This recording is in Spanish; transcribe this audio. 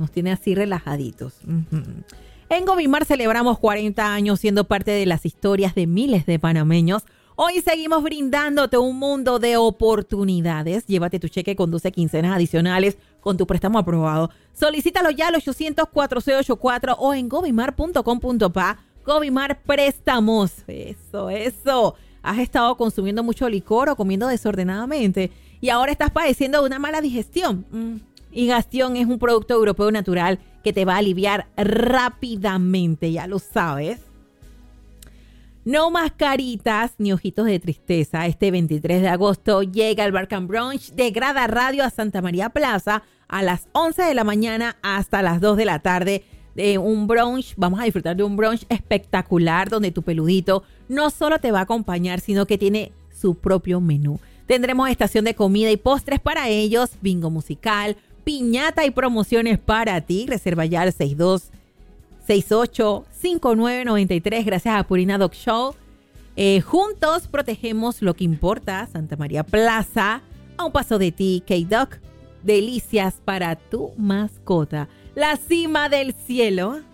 nos tiene así relajaditos. En Govimar celebramos 40 años siendo parte de las historias de miles de panameños. Hoy seguimos brindándote un mundo de oportunidades. Llévate tu cheque con 12 quincenas adicionales con tu préstamo aprobado. Solicítalo ya al 800-4684 o en govimar.com.pa. Govimar Préstamos. Eso. Has estado consumiendo mucho licor o comiendo desordenadamente y ahora estás padeciendo de una mala digestión. Y Gestión es un producto europeo natural que te va a aliviar rápidamente, ya lo sabes. No más caritas ni ojitos de tristeza. Este 23 de agosto llega el Barcan Brunch de Grada Radio a Santa María Plaza a las 11 de la mañana hasta las 2 de la tarde. De un brunch, vamos a disfrutar de un brunch espectacular donde tu peludito no solo te va a acompañar, sino que tiene su propio menú. Tendremos estación de comida y postres para ellos, bingo musical, piñata y promociones para ti. Reserva ya al 6268-5993 gracias a Purina Dog Show. Juntos protegemos lo que importa. Santa María Plaza, a un paso de ti, K-Dog. Delicias para tu mascota. La cima del cielo.